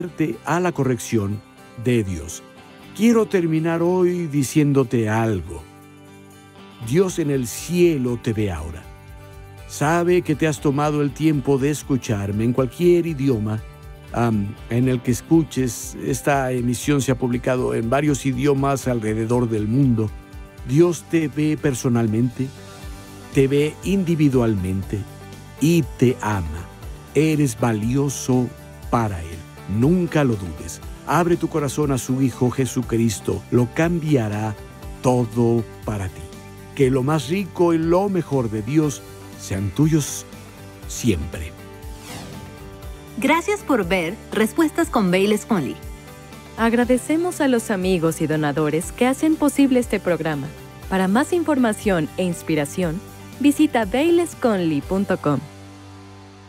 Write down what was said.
a la corrección de Dios. Quiero terminar hoy diciéndote algo. Dios en el cielo te ve ahora. Sabe que te has tomado el tiempo de escucharme en cualquier idioma en el que escuches. Esta emisión se ha publicado en varios idiomas alrededor del mundo. Dios te ve personalmente, te ve individualmente y te ama. Eres valioso para Él. Nunca lo dudes. Abre tu corazón a su Hijo Jesucristo. Lo cambiará todo para ti. Que lo más rico y lo mejor de Dios sean tuyos siempre. Gracias por ver Respuestas con Bayless Conley. Agradecemos a los amigos y donadores que hacen posible este programa. Para más información e inspiración, visita baylessconley.com.